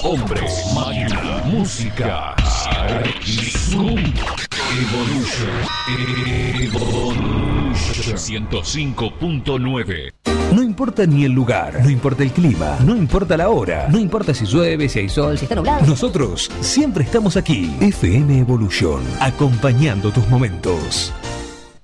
Hombre, máquina, música, Zoom, Evolution 105.9. No importa ni el lugar, no importa el clima, no importa la hora, no importa si llueve, si hay sol, si está nublado. Nosotros siempre estamos aquí. FM Evolution, acompañando tus momentos.